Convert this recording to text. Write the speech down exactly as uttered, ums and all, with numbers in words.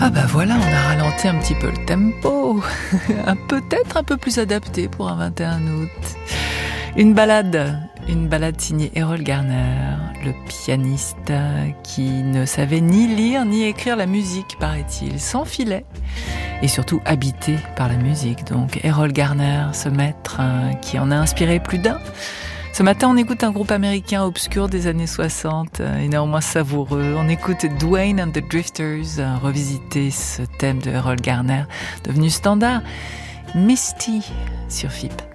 Ah bah voilà, on a ralenti un petit peu le tempo. Peut-être un peu plus adapté pour un vingt et un août. Une balade, une balade signée Erroll Garner, le pianiste qui ne savait ni lire ni écrire la musique, paraît-il, sans filet. Et surtout habité par la musique. Donc Erroll Garner, ce maître qui en a inspiré plus d'un. Ce matin, on écoute un groupe américain obscur des années soixante, et néanmoins savoureux. On écoute Duane and the Drifters, revisiter ce thème de Erroll Garner, devenu standard. Misty sur F I P.